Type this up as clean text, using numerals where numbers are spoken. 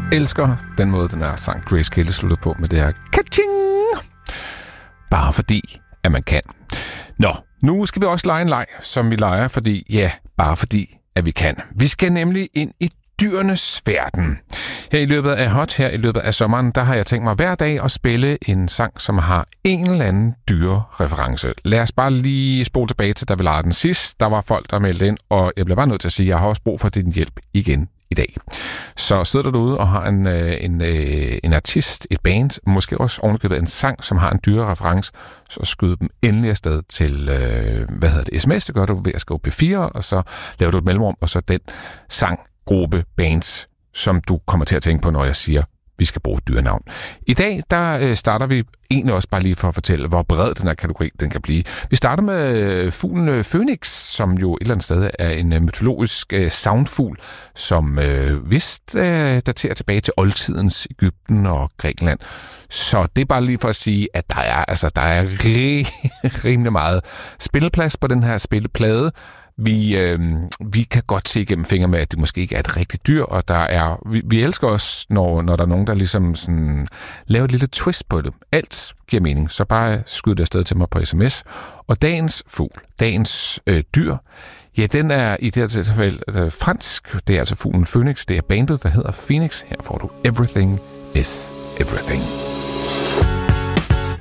elsker den måde, den her sang Grace Kelly slutter på med det her ka-ching! Bare fordi, at man kan. Nå, nu skal vi også lege en leg, som vi leger, fordi, ja, bare fordi, at vi kan. Vi skal nemlig ind i dyrenes verden. Her i løbet af sommeren, der har jeg tænkt mig hver dag at spille en sang, som har en eller anden dyrereference. Lad os bare lige spole tilbage til, da vi legede den sidst. Der var folk, der meldte ind, og jeg bliver bare nødt til at sige, at jeg har også brug for din hjælp igen i dag. Så sidder du derude og har en artist, et band, måske også ovenikøbet en sang, som har en dyrereference, så skyd dem endelig afsted til, sms, det gør du ved at skrive P4, og så laver du et mellemrum, og så den sang, gruppe, bands, som du kommer til at tænke på, når jeg siger, vi skal bruge et dyrenavn. I dag, der starter vi egentlig også bare lige for at fortælle, hvor bred den her kategori den kan blive. Vi starter med fuglen Fønix, som jo et eller andet sted er en mytologisk soundfugl, som vist daterer tilbage til oldtidens Egypten og Grækenland. Så det er bare lige for at sige, at der er rimelig meget spilleplads på den her spilleplade. Vi kan godt se igennem fingre med, at det måske ikke er et rigtigt dyr, og vi elsker også, når der er nogen, der ligesom sådan laver et lille twist på det. Alt giver mening, så bare skyd det afsted til mig på sms. Og dagens fugl, dagens dyr, ja, den er i det her tilfælde fransk. Det er altså fuglen Phoenix. Det er bandet, der hedder Phoenix. Her får du Everything is Everything.